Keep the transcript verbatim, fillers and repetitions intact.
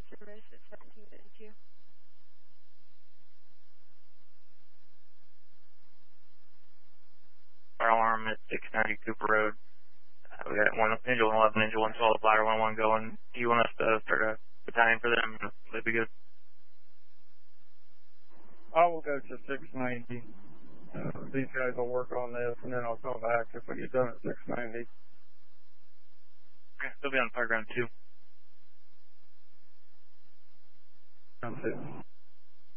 service at seventeen fifty-two. Fire alarm at six ninety Cooper Road. Uh, we got one Angel one eleven, Angel one twelve, ladder one one going. Do you want us to start a battalion for them? That'd be good. I will go to six ninety. Uh, these guys will work on this, and then I'll call back if we get done at six ninety. Okay, they'll be on fire ground two. Sounds good.